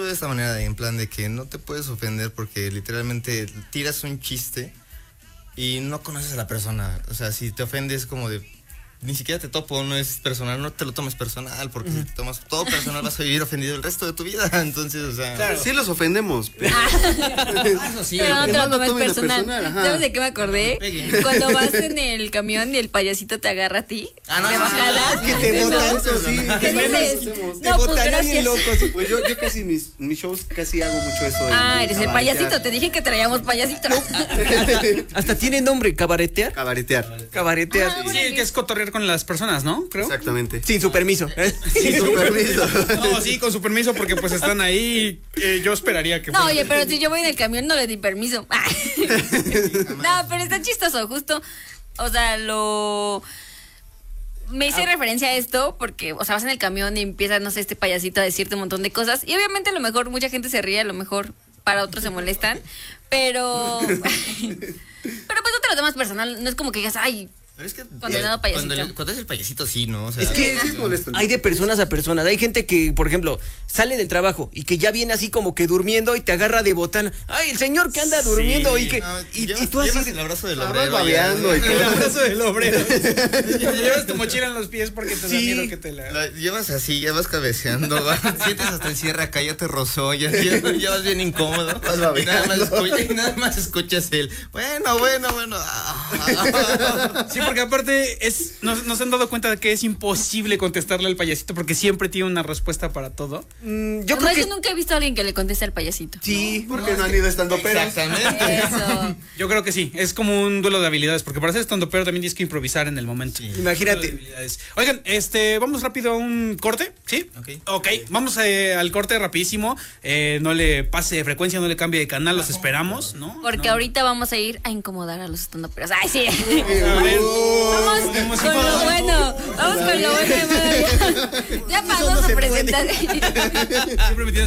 de esta manera, en plan de que no te puedes ofender porque literalmente tiras un chiste y no conoces a la persona. O sea, si te ofendes como de... Ni siquiera te topo, no es personal, no te lo tomes personal, porque si te tomas todo personal vas a vivir ofendido el resto de tu vida. Entonces, o sea... Claro, sí los ofendemos. Eso sí, pero no te lo tomes personal. ¿Sabes de qué me acordé? Cuando vas en el camión y el payasito te agarra a ti. No, de bajada. Que te botan eso, sí. ¿Qué dices? Te botan bien locos. Pues yo casi mis shows casi hago mucho eso. Eres el payasito, te dije que traíamos payasito. Hasta tiene nombre, cabaretear. Cabaretear. Cabaretear. Sí, que es cotorrear con las personas, ¿no? Creo. Exactamente. Sin su permiso. Sin su permiso. No, sí, con su permiso, porque pues están ahí. Yo esperaría que No, oye, pero si yo voy en el camión no le di permiso. No, pero está chistoso, justo. O sea, me hice referencia a esto porque, o sea, vas en el camión y empieza, no sé, este payasito a decirte un montón de cosas. Y obviamente a lo mejor mucha gente se ríe, a lo mejor para otros se molestan. Pero pues no te lo tomas personal. No es como que digas, ay... Pero es que condenado payasito. Cuando es el payasito, sí, ¿no? O sea, Es que hay de personas a personas. Hay gente que, por ejemplo, sale del trabajo y que ya viene así como que durmiendo y te agarra de botana. Ay, el señor que anda durmiendo y que... y tú así... Llevas el abrazo del obrero. Babeando. El abrazo del obrero. Llevas tu mochila en los pies porque te da miedo que te la... Llevas así, ya vas cabeceando, sientes hasta el cierre acá, ya te rozó, ya vas bien incómodo. Y nada más escuchas el, bueno. Sí, porque aparte nos han dado cuenta de que es imposible contestarle al payasito porque siempre tiene una respuesta para todo. Yo creo que... Yo nunca he visto a alguien que le conteste al payasito. Sí, porque no han ido estando pero. Exactamente. Eso. Yo creo que sí, es como un duelo de habilidades, porque para ser estando pero también tienes que improvisar en el momento. Sí. Imagínate. Oigan, vamos rápido a un corte, ¿sí? Ok, vamos al corte rapidísimo. No le pase de frecuencia, no le cambie de canal, los esperamos, ¿no? Porque ahorita vamos a ir a incomodar a los estandoperos. Ay, sí. A ver. Vamos con lo bueno. Vamos con lo bueno. Ya pasó su presentación. Siempre me tienes